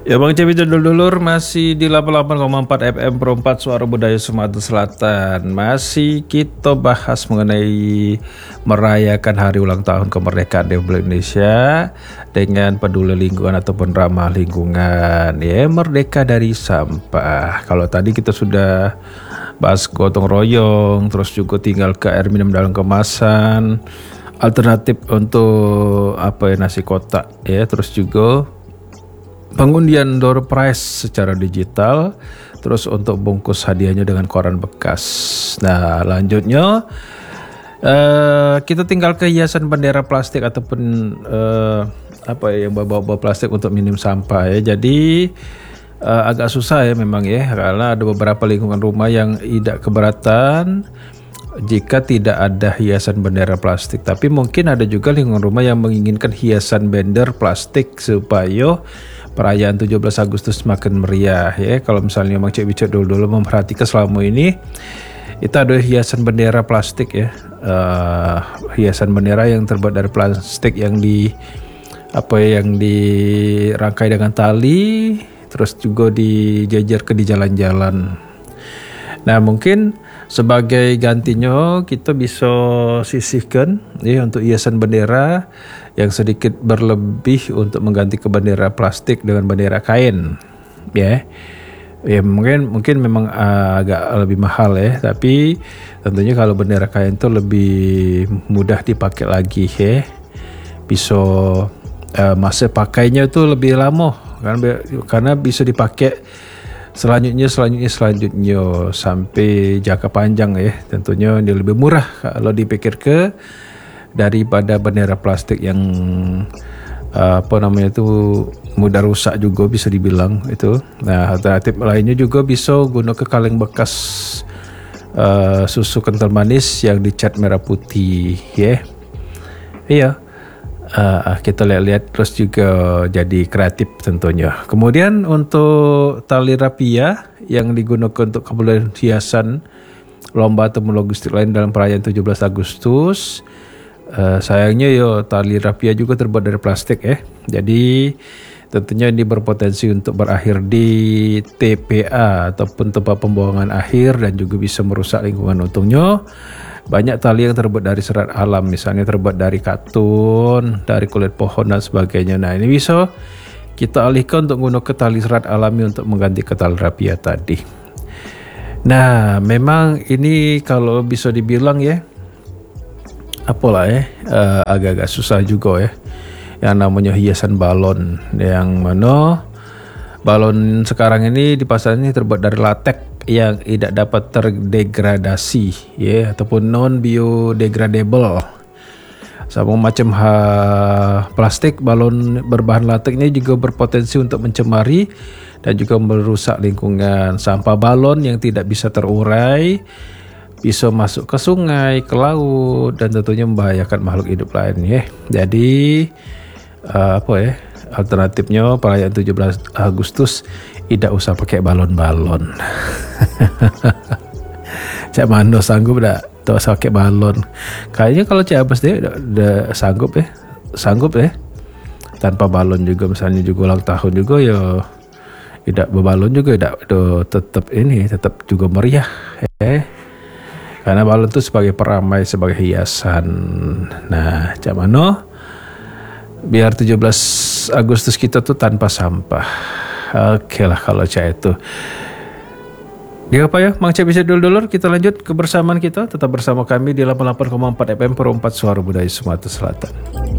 Ya Bang Cepi dulur masih di 88,4 FM Pro 4 Suara Budaya Sumatera Selatan. Masih kita bahas mengenai merayakan hari ulang tahun kemerdekaan Republik Indonesia dengan peduli lingkungan ataupun ramah lingkungan. Ya, merdeka dari sampah. Kalau tadi kita sudah bahas gotong royong, terus juga tinggal ke air minum dalam kemasan, alternatif untuk nasi kotak ya, terus juga pengundian door prize secara digital, terus untuk bungkus hadiahnya dengan koran bekas. Nah, lanjutnya kita tinggal ke hiasan bendera plastik ataupun yang bawa plastik untuk minim sampah ya. Jadi agak susah ya memang ya, karena ada beberapa lingkungan rumah yang tidak keberatan jika tidak ada hiasan bendera plastik. Tapi mungkin ada juga lingkungan rumah yang menginginkan hiasan bendera plastik supaya perayaan 17 Agustus semakin meriah ya. Kalau misalnya Bang Cek Bicot dulu memperhatikan selama ini itu ada hiasan bendera plastik ya, hiasan bendera yang terbuat dari plastik yang dirangkai dengan tali, terus juga dijejerkan di jalan-jalan. Nah, mungkin sebagai gantinya kita bisa sisihkan ya untuk hiasan bendera yang sedikit berlebih untuk mengganti ke bendera plastik dengan bendera kain ya. Ya mungkin memang agak lebih mahal ya, tapi tentunya kalau bendera kain itu lebih mudah dipakai lagi ya. Bisa masa pakainya itu lebih lama karena bisa dipakai selanjutnya sampai jangka panjang ya. Tentunya ini lebih murah kalau dipikir ke daripada bendera plastik yang mudah rusak juga bisa dibilang itu. Nah, alternatif lainnya juga bisa guna ke kaleng bekas susu kental manis yang dicat merah putih ya. Iya. Kita lihat terus juga jadi kreatif tentunya. Kemudian untuk tali rapia yang digunakan untuk keperluan hiasan lomba atau logistik lain dalam perayaan 17 Agustus, sayangnya tali rapia juga terbuat dari plastik ya. Jadi tentunya ini berpotensi untuk berakhir di TPA ataupun tempat pembuangan akhir dan juga bisa merusak lingkungan. Untungnya banyak tali yang terbuat dari serat alam, misalnya terbuat dari katun, dari kulit pohon dan sebagainya. Nah, ini bisa kita alihkan untuk menggunakan tali serat alami untuk mengganti ke tali rapia tadi. Nah, memang ini kalau bisa dibilang ya, agak-agak susah juga ya. Yang namanya hiasan balon, yang mana balon sekarang ini di pasar ini terbuat dari latex yang tidak dapat terdegradasi ya, ataupun non biodegradable. Sama macam plastik, balon berbahan latex ini juga berpotensi untuk mencemari dan juga merusak lingkungan. Sampah balon yang tidak bisa terurai bisa masuk ke sungai, ke laut, dan tentunya membahayakan makhluk hidup lain ya. Jadi alternatifnya perayaan 17 Agustus tidak usah pakai balon-balon. Cak Mando sanggup tak usah pakai balon. Kayaknya kalau Cak Abbas dia udah sanggup ya. Tanpa balon juga, misalnya juga ulang tahun juga ya tidak berbalon juga tetap juga meriah ya. Karena balon itu sebagai peramai, sebagai hiasan. Nah, Cak Mano biar 17 Agustus kita tuh tanpa sampah. Oke lah kalau Cak itu. Dia apa ya? Mang Cak bisa dulu kita lanjut kebersamaan kita. Tetap bersama kami di 88,4 FM Pro 4 Suara Budaya Sumatera Selatan.